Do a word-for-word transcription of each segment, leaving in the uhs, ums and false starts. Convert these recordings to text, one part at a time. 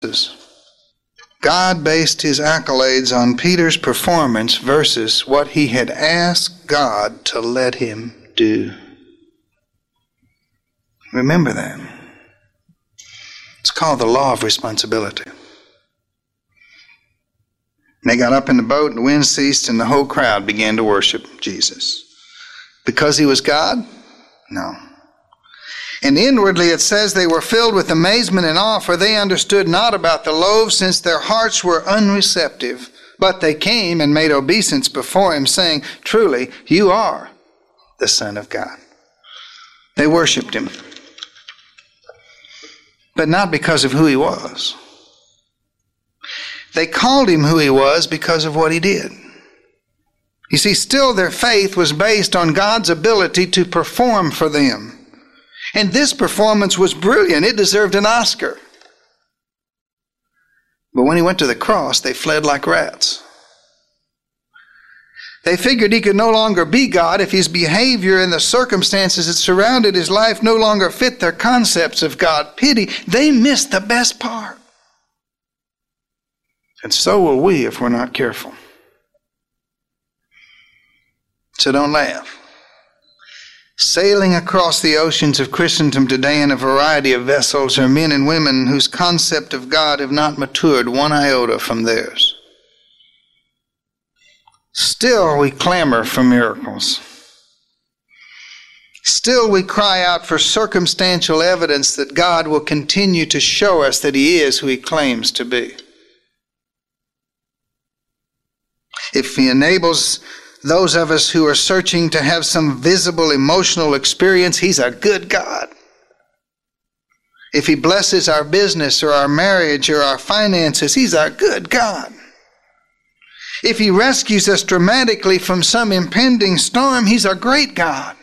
God based his accolades on Peter's performance versus what he had asked God to let him do. Remember that. It's called the law of responsibility. They got up in the boat and the wind ceased and the whole crowd began to worship Jesus. Because he was God? No. And inwardly it says they were filled with amazement and awe, for they understood not about the loaves, since their hearts were unreceptive. But they came and made obeisance before him, saying, "Truly, you are the Son of God." They worshiped him. But not because of who he was. They called him who he was because of what he did. You see, still their faith was based on God's ability to perform for them. And this performance was brilliant. It deserved an Oscar. But when he went to the cross, they fled like rats. They figured he could no longer be God if his behavior and the circumstances that surrounded his life no longer fit their concepts of God. Pity, they missed the best part. And so will we if we're not careful. So don't laugh. Sailing across the oceans of Christendom today in a variety of vessels are men and women whose concept of God have not matured one iota from theirs. Still we clamor for miracles. Still we cry out for circumstantial evidence that God will continue to show us that he is who he claims to be. If he enables those of us who are searching to have some visible emotional experience, he's a good God. If he blesses our business or our marriage or our finances, he's a good God. If he rescues us dramatically from some impending storm, he's a great God.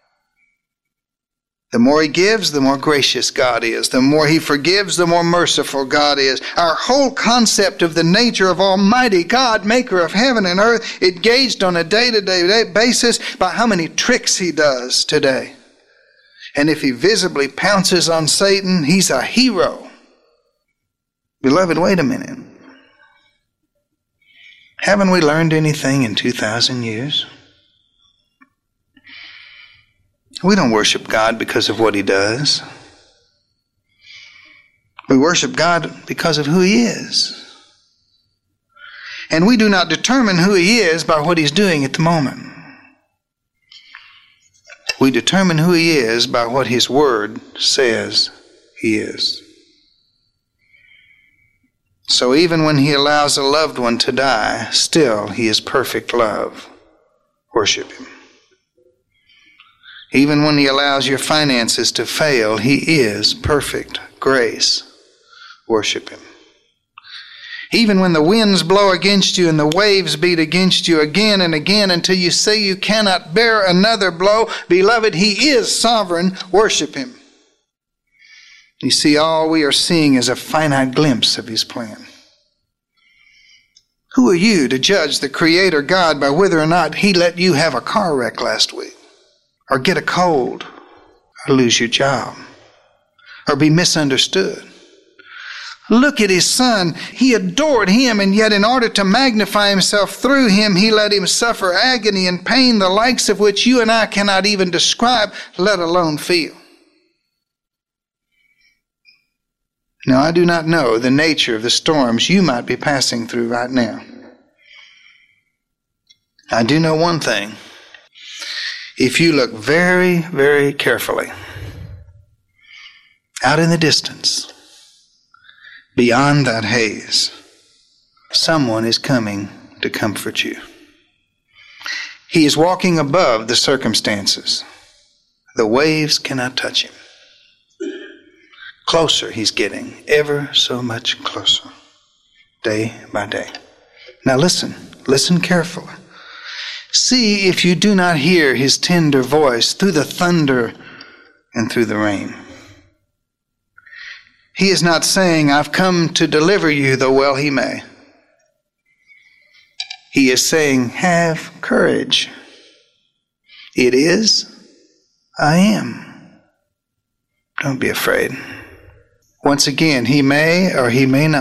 The more he gives, the more gracious God is. The more he forgives, the more merciful God is. Our whole concept of the nature of Almighty God, maker of heaven and earth, is gauged on a day-to-day basis by how many tricks he does today. And if he visibly pounces on Satan, he's a hero. Beloved, wait a minute. Haven't we learned anything in two thousand years? We don't worship God because of what he does. We worship God because of who he is. And we do not determine who he is by what he's doing at the moment. We determine who he is by what his word says he is. So even when he allows a loved one to die, still he is perfect love. Worship him. Even when he allows your finances to fail, he is perfect grace. Worship him. Even when the winds blow against you and the waves beat against you again and again until you say you cannot bear another blow, beloved, he is sovereign. Worship him. You see, all we are seeing is a finite glimpse of his plan. Who are you to judge the Creator God by whether or not he let you have a car wreck last week? Or get a cold, or lose your job, or be misunderstood? Look at his son. He adored him, and yet in order to magnify himself through him, he let him suffer agony and pain, the likes of which you and I cannot even describe, let alone feel. Now, I do not know the nature of the storms you might be passing through right now. I do know one thing. If you look very, very carefully, out in the distance, beyond that haze, someone is coming to comfort you. He is walking above the circumstances. The waves cannot touch him. Closer he's getting, ever so much closer, day by day. Now listen, listen carefully. See if you do not hear his tender voice through the thunder and through the rain. He is not saying, I've come to deliver you, though well he may. He is saying, have courage. It is, I am. Don't be afraid. Once again, he may or he may not.